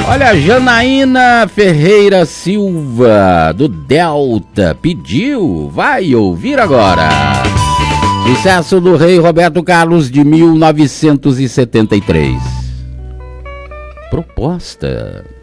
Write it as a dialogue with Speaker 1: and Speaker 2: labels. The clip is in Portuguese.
Speaker 1: Olha, Janaína Ferreira Silva, do Delta, pediu, vai ouvir agora. Sucesso do rei Roberto Carlos de 1973. Proposta.